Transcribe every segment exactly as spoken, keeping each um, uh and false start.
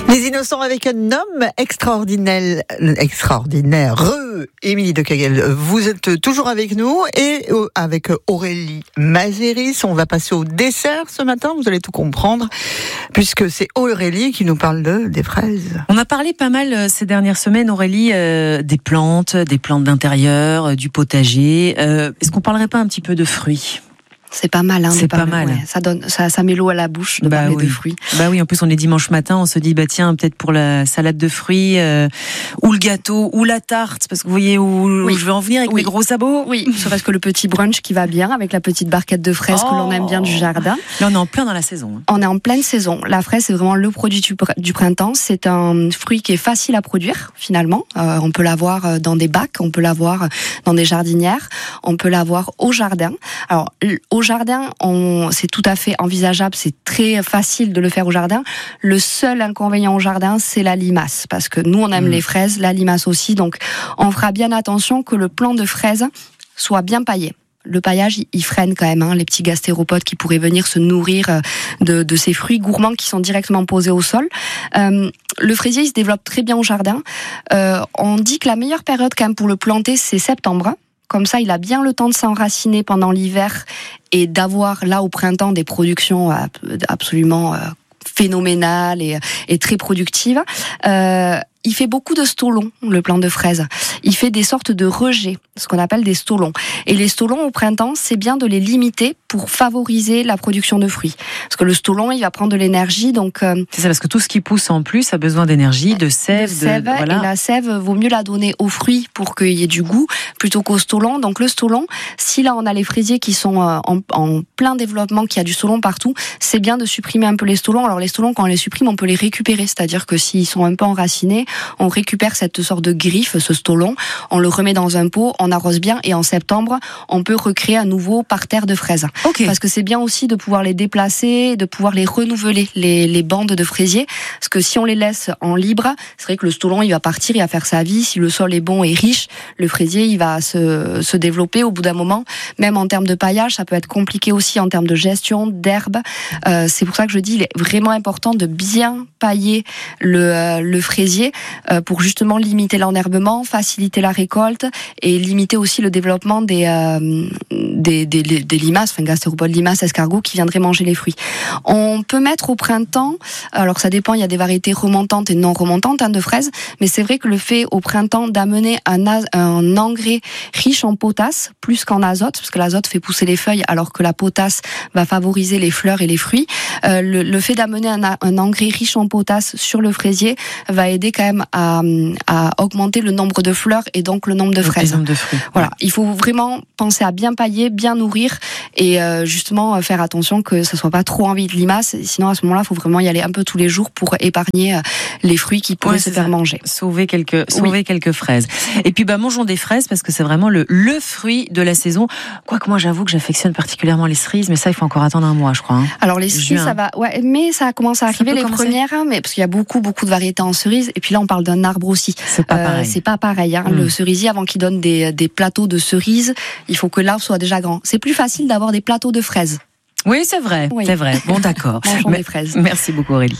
Les Innocents avec un homme extraordinaire, extraordinaire. Émilie de Kegel, vous êtes toujours avec nous et avec Aurélie Mazéris. On va passer au dessert ce matin, vous allez tout comprendre, puisque c'est Aurélie qui nous parle de, des fraises. On a parlé pas mal ces dernières semaines, Aurélie, euh, des plantes, des plantes d'intérieur, euh, du potager. Euh, est-ce qu'on parlerait pas un petit peu de fruits ? C'est pas mal, hein. C'est pas mal. Ouais. Ça donne, ça, ça met l'eau à la bouche de bah parler oui. de fruits. Bah oui, en plus on est dimanche matin, on se dit bah tiens peut-être pour la salade de fruits euh, ou le gâteau ou la tarte, parce que vous voyez où, oui. où je veux en venir avec oui. mes gros sabots. Oui, serait-ce que le petit brunch qui va bien avec la petite barquette de fraises oh. que l'on aime bien du jardin. Là on est en plein dans la saison. On est en pleine saison. La fraise c'est vraiment le produit du, du printemps. C'est un fruit qui est facile à produire finalement. Euh, on peut l'avoir dans des bacs, on peut l'avoir dans des jardinières, on peut l'avoir au jardin. Alors au jardin on c'est tout à fait envisageable, c'est très facile de le faire au jardin. Le seul inconvénient au jardin, c'est la limace, parce que nous, on aime mmh. les fraises, la limace aussi, donc on fera bien attention que le plant de fraises soit bien paillé. Le paillage, il freine quand même hein, les petits gastéropodes qui pourraient venir se nourrir de, de ces fruits gourmands qui sont directement posés au sol. Euh, le fraisier, il se développe très bien au jardin. Euh, on dit que la meilleure période quand même pour le planter, c'est septembre. Comme ça, il a bien le temps de s'enraciner pendant l'hiver et d'avoir là au printemps des productions absolument phénoménales et, et très productives. Euh, il fait beaucoup de stolons, le plant de fraise. Il fait des sortes de rejets, ce qu'on appelle des stolons. Et les stolons, au printemps, c'est bien de les limiter pour favoriser la production de fruits. Parce que le stolon, il va prendre de l'énergie, donc... Euh, c'est ça, parce que tout ce qui pousse en plus a besoin d'énergie, de sève. De sève, de, voilà. Et la sève, vaut mieux la donner aux fruits pour qu'il y ait du goût, plutôt qu'au stolon. Donc le stolon, si là on a les fraisiers qui sont en, en plein développement, qu'il y a du stolon partout, c'est bien de supprimer un peu les stolons. Alors les stolons, quand on les supprime, on peut les récupérer. C'est-à-dire que s'ils sont un peu enracinés, on récupère cette sorte de griffe, ce stolon, on le remet dans un pot, on arrose bien et en septembre, on peut recréer un nouveau parterre de fraises. Okay. Parce que c'est bien aussi de pouvoir les déplacer, de pouvoir les renouveler, les, les bandes de fraisiers. Parce que si on les laisse en libre, c'est vrai que le stolon, il va partir, il va faire sa vie. Si le sol est bon et riche, le fraisier, il va se, se développer au bout d'un moment. Même en termes de paillage, ça peut être compliqué aussi en termes de gestion, d'herbe. Euh, c'est pour ça que je dis, il est vraiment important de bien pailler le, euh, le fraisier euh, pour justement limiter l'enherbement, faciliter la récolte et limiter aussi le développement des, euh, des, des, des limaces, enfin gastéropodes, limaces, escargots qui viendraient manger les fruits. On peut mettre au printemps, alors ça dépend, il y a des variétés remontantes et non remontantes hein, de fraises, mais c'est vrai que le fait au printemps d'amener un, az- un engrais riche en potasse, plus qu'en azote, parce que l'azote fait pousser les feuilles alors que la potasse va favoriser les fleurs et les fruits, euh, le, le fait d'amener un, un engrais riche en potasse sur le fraisier va aider quand même à, à augmenter le nombre de fleurs et donc le nombre de fraises. Le nombre de fruits. Voilà, il faut vraiment penser à bien pailler, bien nourrir et euh, justement faire attention que ça soit pas trop envie de limaces. Sinon à ce moment-là, il faut vraiment y aller un peu tous les jours pour épargner les fruits qui pourraient ouais, se faire ça. manger. Sauver quelques, sauver oui. quelques fraises. Et puis bah mangeons des fraises parce que c'est vraiment le le fruit de la saison. Quoique moi j'avoue que j'affectionne particulièrement les cerises, mais ça il faut encore attendre un mois, je crois. Hein. Alors les cerises, ça va, ouais, mais ça commence à arriver les commencer. premières, hein, mais parce qu'il y a beaucoup beaucoup de variétés en cerises. Et puis là on parle d'un arbre aussi. C'est pas pareil. Euh, c'est pas pareil. Hein. Mmh. Le cerisier, avant qu'il donne des des plateaux de cerises, il faut que l'arbre soit déjà grand. C'est plus facile d'avoir des plateaux de fraises. Oui, c'est vrai, oui. c'est vrai. Bon, d'accord. Mangeons des fraises. Merci beaucoup, Aurélie.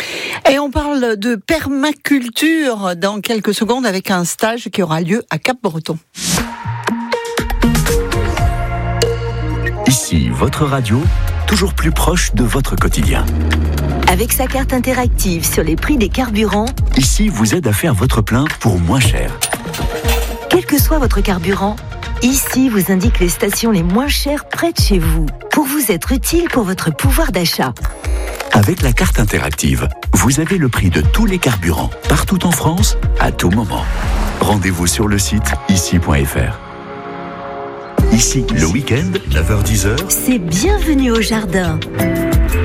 Et on parle de permaculture dans quelques secondes avec un stage qui aura lieu à Cap-Breton. Ici, votre radio, toujours plus proche de votre quotidien. Avec sa carte interactive sur les prix des carburants, Ici vous aide à faire votre plein pour moins cher. Quel que soit votre carburant, Ici vous indique les stations les moins chères près de chez vous, pour vous être utile pour votre pouvoir d'achat. Avec la carte interactive, vous avez le prix de tous les carburants, partout en France, à tout moment. Rendez-vous sur le site ici point f r. Ici, le week-end, neuf heures dix, c'est bienvenue au jardin.